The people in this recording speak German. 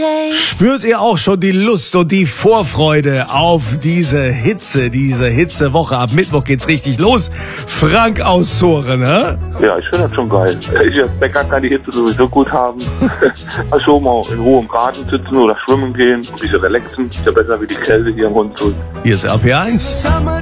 Spürt ihr auch schon die Lust und die Vorfreude auf diese Hitzewoche? Ab Mittwoch geht's richtig los. Frank aus Zoren, ne? Ja, ich finde das schon geil. Ich als Bäcker kann die Hitze sowieso gut haben. Also mal in Ruhe im Garten sitzen oder schwimmen gehen, ein bisschen relaxen. Ist ja besser wie die Kälte hier im Hundshut. Hier ist RP1.